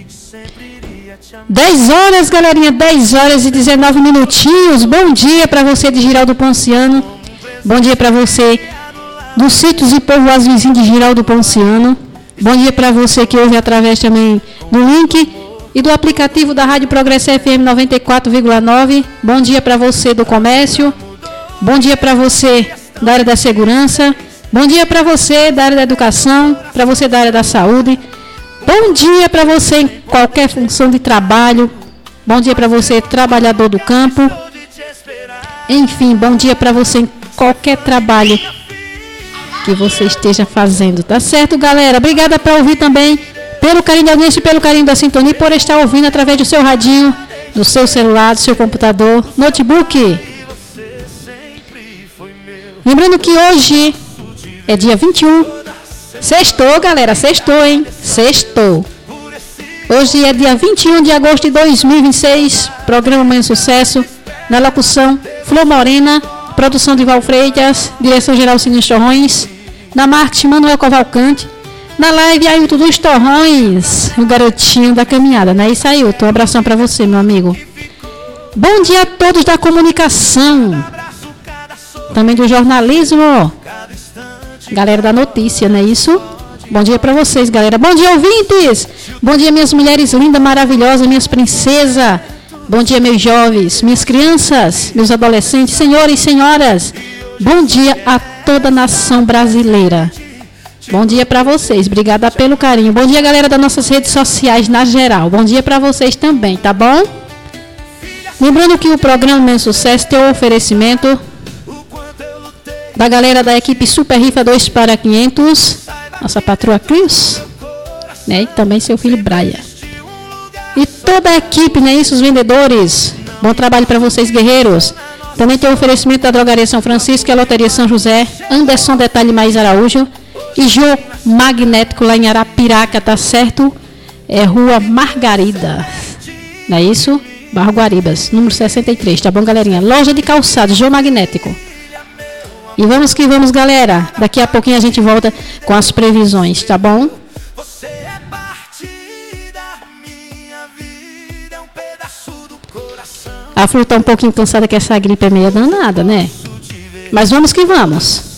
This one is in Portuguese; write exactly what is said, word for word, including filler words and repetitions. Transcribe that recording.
dez horas, galerinha, dez horas e dezenove minutinhos. Bom dia para você de Giraldo Ponciano. Bom dia para você dos sítios e povoados vizinhos de Giraldo Ponciano. Bom dia para você que ouve através também do link e do aplicativo da Rádio Progresso F M noventa e quatro vírgula nove. Bom dia para você do comércio. Bom dia para você da área da segurança. Bom dia para você da área da educação, para você da área da saúde. Bom dia para você em qualquer função de trabalho. Bom dia para você, trabalhador do campo. Enfim, bom dia para você em qualquer trabalho que você esteja fazendo. Tá certo, galera? Obrigada por ouvir também, pelo carinho da audiência e pelo carinho da sintonia, por estar ouvindo através do seu radinho, do seu celular, do seu computador, notebook. Lembrando que hoje é dia vinte e um. Sextou, galera. Sextou, hein? Sextou. Hoje é dia vinte e um de agosto de dois mil e vinte e seis. Programa Manhã Sucesso. Na locução, Flor Morena. Produção de Val Freitas. Direção-geral Sininho Torrões. Na marketing, Manuel Cavalcante. Na live, Ailton dos Torrões. O garotinho da caminhada, né? Isso, Ailton. Um abração pra você, meu amigo. Bom dia a todos da comunicação. Também do jornalismo. Galera da notícia, não é isso? Bom dia pra vocês, galera. Bom dia, ouvintes. Bom dia, minhas mulheres lindas, maravilhosas, minhas princesas. Bom dia, meus jovens, minhas crianças, meus adolescentes, senhores e senhoras. Bom dia a toda a nação brasileira. Bom dia pra vocês. Obrigada pelo carinho. Bom dia, galera das nossas redes sociais na geral. Bom dia pra vocês também, tá bom? Lembrando que o programa Manhã Sucesso tem o oferecimento da galera da equipe Super Rifa dois para quinhentos, nossa patroa Cris, né? E também seu filho Braia. E toda a equipe, né? Isso, os vendedores. Bom trabalho para vocês, guerreiros. Também tem o oferecimento da Drogaria São Francisco e a Loteria São José, Anderson Detalhe Mais Araújo e Jô Magnético lá em Arapiraca, tá certo? É Rua Margarida, não é isso? Barro Guaribas, número sessenta e três, tá bom, galerinha? Loja de calçados, Jô Magnético. E vamos que vamos, galera. Daqui a pouquinho a gente volta com as previsões, tá bom? A Flor tá um pouquinho cansada, que essa gripe é meio danada, né? Mas vamos que vamos.